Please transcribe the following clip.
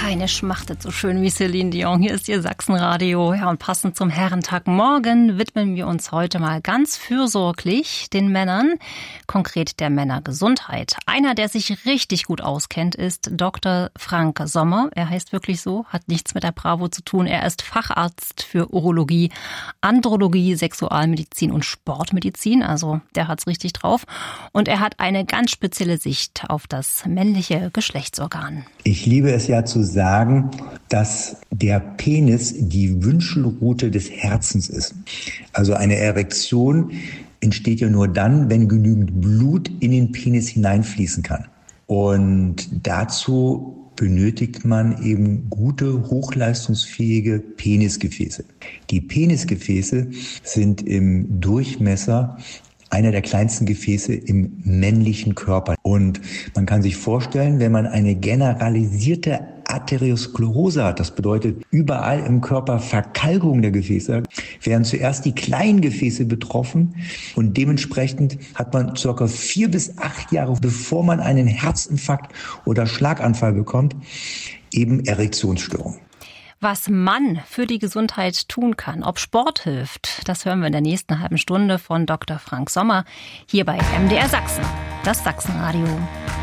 Keine schmachtet so schön wie Celine Dion. Hier ist Ihr Sachsenradio. Ja, und passend zum Herrentag morgen widmen wir uns heute mal ganz fürsorglich den Männern, konkret der Männergesundheit. Einer, der sich richtig gut auskennt, ist Dr. Frank Sommer. Er heißt wirklich so, hat nichts mit der Bravo zu tun. Er ist Facharzt für Urologie, Andrologie, Sexualmedizin und Sportmedizin. Also der hat's richtig drauf. Und er hat eine ganz spezielle Sicht auf das männliche Geschlechtsorgan. Ich liebe es ja zu sagen, dass der Penis die Wünschelrute des Herzens ist. Also eine Erektion entsteht ja nur dann, wenn genügend Blut in den Penis hineinfließen kann. Und dazu benötigt man eben gute, hochleistungsfähige Penisgefäße. Die Penisgefäße sind im Durchmesser einer der kleinsten Gefäße im männlichen Körper. Und man kann sich vorstellen, wenn man eine generalisierte Arteriosklerose hat, das bedeutet überall im Körper Verkalkung der Gefäße, werden zuerst die kleinen Gefäße betroffen und dementsprechend hat man ca. 4 bis 8 Jahre, bevor man einen Herzinfarkt oder Schlaganfall bekommt, eben Erektionsstörungen. Was man für die Gesundheit tun kann, ob Sport hilft, das hören wir in der nächsten halben Stunde von Dr. Frank Sommer hier bei MDR Sachsen, das Sachsenradio.